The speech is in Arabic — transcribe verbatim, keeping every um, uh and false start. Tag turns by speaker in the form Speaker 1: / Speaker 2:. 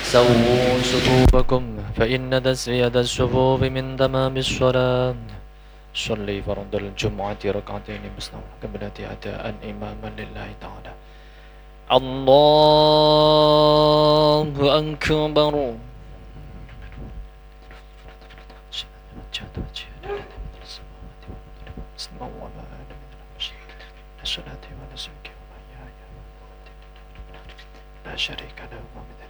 Speaker 1: سووا صفوفكم فإن تسوية الصفوف من تمام الصلاة. صلي فرض الجمعة ركعتين مسلمة قبل أداء إماما لله تعالى. الله أكبر. لا شريك له